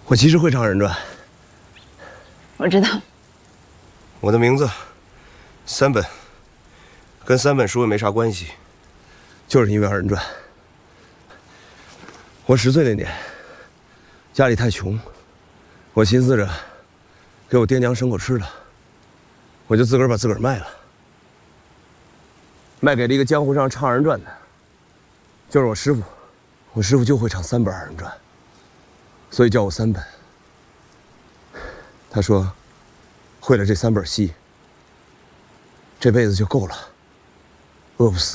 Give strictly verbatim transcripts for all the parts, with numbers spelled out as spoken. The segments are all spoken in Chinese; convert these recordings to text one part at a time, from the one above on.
我其实会唱二人转。 我知道。 我的名字三本，跟三本书也没啥关系，就是因为二人转。我十岁那年，家里太穷，我寻思着给我爹娘省口吃的，我就自个儿把自个儿卖了，卖给了一个江湖上唱二人转的，就是我师傅。我师傅就会唱三本二人转，所以叫我三本。他说，会了这三本戏，这辈子就够了，饿不死。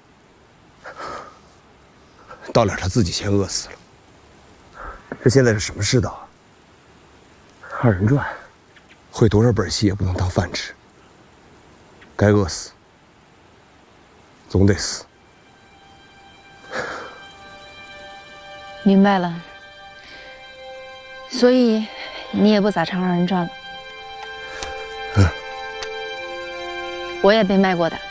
到了他自己先饿死了。这现在是什么世道啊？二人转，会多少本戏也不能当饭吃。该饿死，总得死。 明白了。所以你也不咋唱二人转了。 嗯。 我也被卖过的。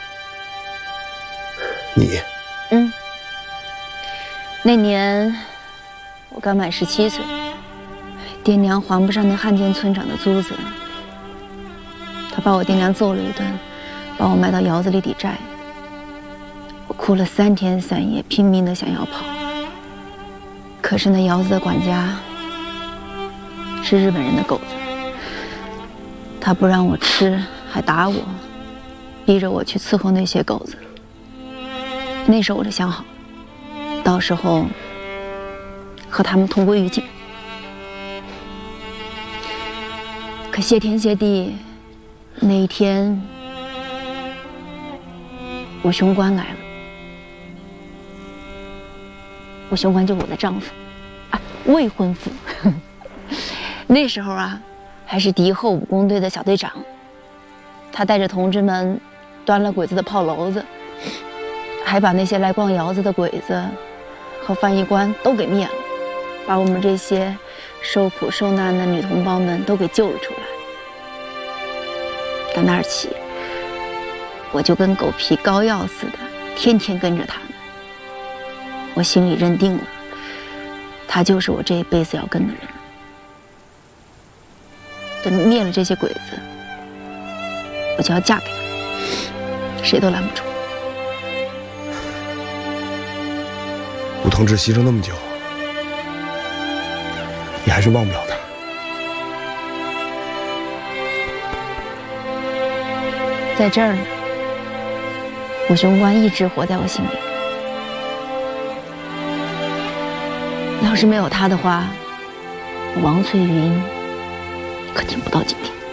你？ 嗯。那年我刚满十七岁，爹娘还不上那汉奸村长的租子，他把我爹娘揍了一顿，把我卖到窑子里抵债。我哭了三天三夜，拼命的想要跑。可是那窑子的管家是日本人的狗子，他不让我吃，还打我，逼着我去伺候那些狗子。那时候我就想好，到时候和他们同归于尽。可谢天谢地，那一天我兄官来了。我兄官就是我的丈夫，啊，未婚夫。那时候啊，还是敌后武工队的小队长。他带着同志们端了鬼子的炮篓子，还把那些来逛窑子的鬼子和翻译官都给灭了，把我们这些受苦受难的女同胞们都给救了出来。打那儿起，我就跟狗皮膏药似的，天天跟着他们。我心里认定了，他就是我这一辈子要跟的人。等灭了这些鬼子，我就要嫁给他，谁都拦不住。 武同志牺牲那么久，你还是忘不了他。 在这儿呢，我兄官一直活在我心里。要是没有他的话，王翠云可听不到今天。